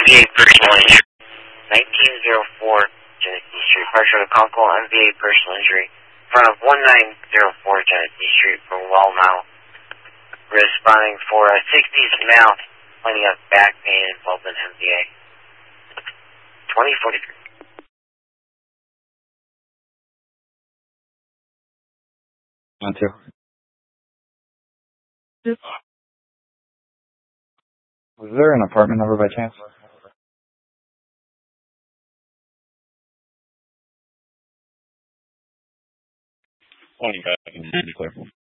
MVA personal injury. 1904 Genesee Street. Partial to Conkle, MVA personal injury. In front of 1904 Genesee Street for well now. Responding for a 60s male, complaining of back pain involved in MVA. 2043. On two. Was there an apartment number by chance? 25 and clear.